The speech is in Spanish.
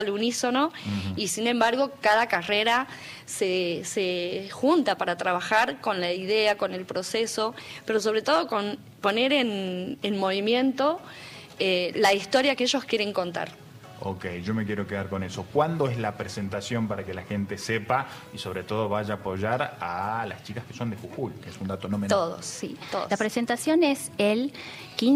al unísono, y sin embargo cada carrera se junta para trabajar con la idea, con el proceso, pero sobre todo con poner en movimiento la historia que ellos quieren contar. Ok, yo me quiero quedar con eso. ¿Cuándo es la presentación para que la gente sepa y sobre todo vaya a apoyar a las chicas que son de Jujuy, que es un dato no menor? Todos, sí, todos. La presentación es el 15